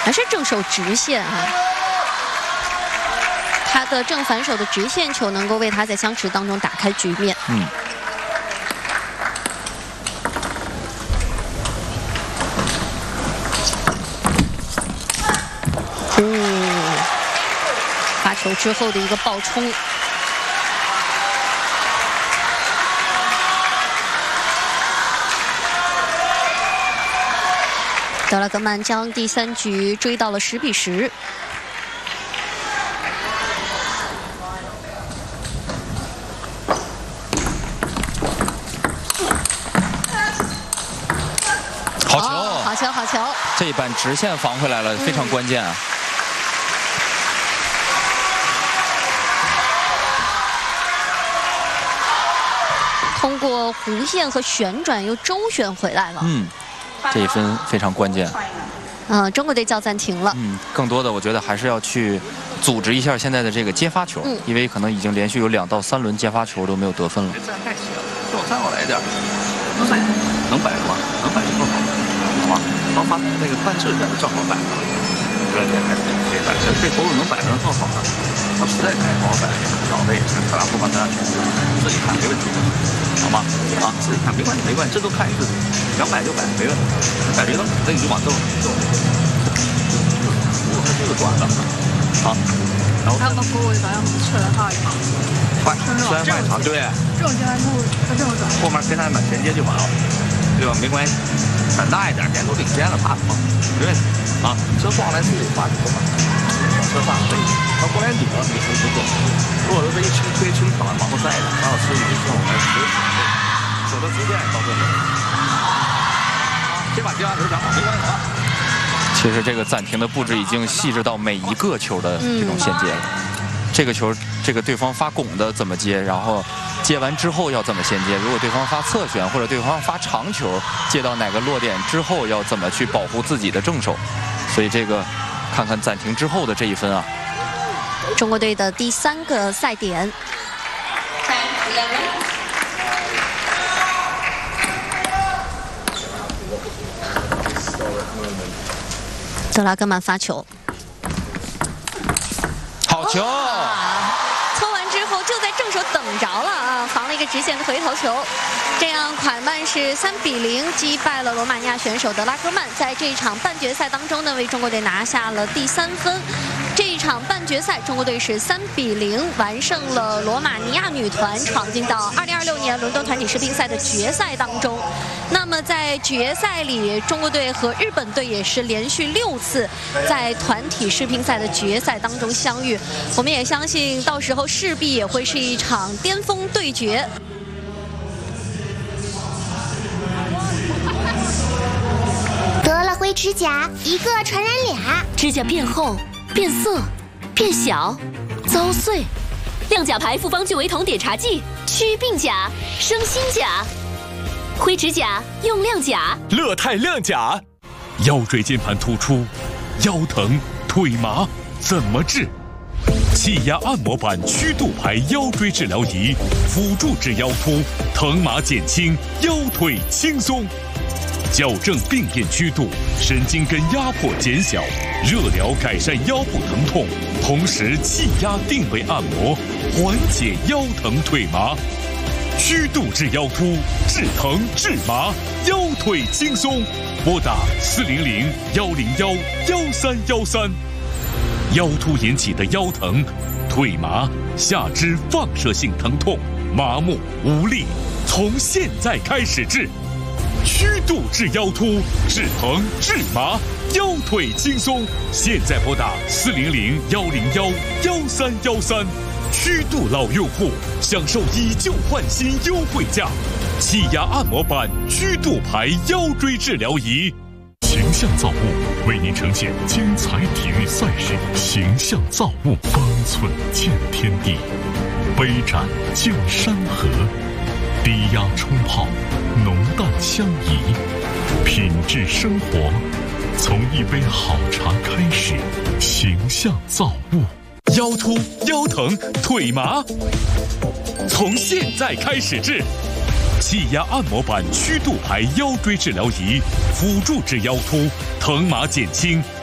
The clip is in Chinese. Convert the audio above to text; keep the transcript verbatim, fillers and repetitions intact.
还是正手直线啊。他的正反手的直线球能够为他在相持当中打开局面。 嗯。 哦，发球之后的一个爆冲。 德拉格曼将第三局追到了十比十。 好球！ 哦、好球！好球！ 这一板直线防回来了，非常关键啊！ 嗯、通过弧线和旋转又周旋回来了。 嗯。 这一分非常关键， 嗯，中国队叫暂停了。 嗯，更多的我觉得还是要去组织一下现在的这个接发球， 嗯、 因为可能已经连续有两到三轮接发球都没有得分了。 这站太斜了，再往站过来一点，能摆能摆吗？能摆就更好，好吧？然后把那个半制点正好摆上，这这还可以摆，这头能摆上更好了。他实在太好摆，脑袋也是，咱俩不管咱俩自己看没问题。 好吗？啊，自己看没关系，没关系，这都看你自己，想摆就摆，没问题。摆对了，那你就往正正。如果它这个短了，好，然后他们部位咱要确认哈一下。 快，虽然外场对。 正前完后，它这么短。 后面跟他们衔接就完了，对吧？没关系，胆大一点，现在都领先了，怕什么？没问题。啊，车撞来自己发球吧，车上可以，他过来顶了，没出不过。如果说这一轻推轻抢往后塞的，然后车里之后，哎，没有手的支点到这里。先把接发球打好，没关系啊。 其实这个暂停的布置已经细致到每一个球的这种衔接了。嗯、这个球，这个对方发拱的怎么接，然后接完之后要怎么衔接？如果对方发侧旋或者对方发长球，接到哪个落点之后要怎么去保护自己的正手？所以这个看看暂停之后的这一分啊。 中国队的第三个赛点。德拉格曼发球， 好球！ 搓完之后就在正手等着了啊，防了一个直线的回头球。这样，款曼是三比零击败了罗马尼亚选手德拉格曼，在这一场半决赛当中呢，为中国队拿下了第三分。 这一场半决赛，中国队是三比零完胜了罗马尼亚女团，闯进到二零二六年伦敦团体世乒赛的决赛当中。那么在决赛里，中国队和日本队也是连续六次在团体世乒赛的决赛当中相遇。我们也相信，到时候势必也会是一场巅峰对决。 得了灰指甲，一个传染俩， 指甲变厚、变色、变小、遭碎。亮甲牌复方聚维酮碘茶剂，祛病甲、生新甲。灰指甲用亮甲。 乐泰亮甲，腰椎间盘突出、腰疼、腿麻怎么治？气压按摩板曲度牌腰椎治疗仪，辅助治腰突，疼麻减轻，腰腿轻松。 矫正病变曲度，神经根压迫减小，热疗改善腰部疼痛，同时气压定位按摩，缓解腰疼腿麻。曲度治腰突，治疼治麻，腰腿轻松。拨打四零零幺零幺幺三幺三。腰突引起的腰疼、腿麻、下肢放射性疼痛、麻木无力，从现在开始治。 曲度治腰突，治疼治麻，腰腿轻松。现在拨打四零零幺零幺幺三幺三，曲度老用户享受以旧换新优惠价，气压按摩板曲度牌腰椎治疗仪。形象造物为您呈现精彩体育赛事，形象造物方寸见天地，杯盏见山河，低压冲泡。 浓淡相宜，品质生活，从一杯好茶开始。形象造物，腰突、腰疼、腿麻，从现在开始治。气压按摩板曲度牌腰椎治疗仪，辅助治腰突，疼麻减轻，